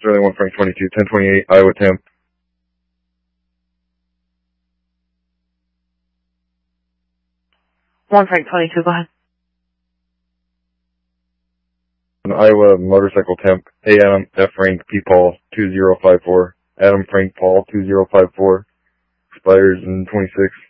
Sterling 1 Frank 22, 1028, Iowa temp. One Frank 22, go ahead. An Iowa motorcycle temp, A Adam F Frank P Paul 2054, Adam Frank Paul 2054, expires in 26.